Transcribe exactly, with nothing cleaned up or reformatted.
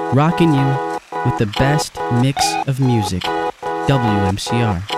rocking you with the best mix of music. W M C R.